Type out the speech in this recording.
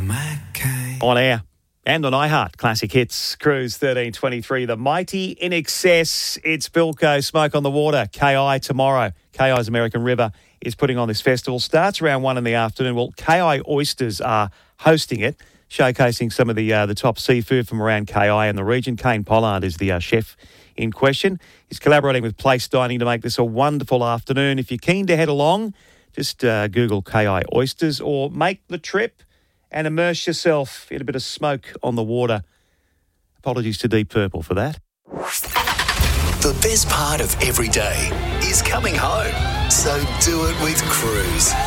On air and on iHeart Classic Hits, Cruise 1323, the mighty In Excess. It's Bilko, Smoke on the Water, KI tomorrow. KI's American River is putting on this festival. Starts around 1 in the afternoon. Well, KI Oysters are hosting it, showcasing some of the top seafood from around KI and the region. Kane Pollard is the chef in question. He's collaborating with Place Dining to make this a wonderful afternoon. If you're keen to head along, just Google KI Oysters or make the trip and immerse yourself in a bit of smoke on the water. Apologies to Deep Purple for that. The best part of every day is coming home. So do it with Cruise.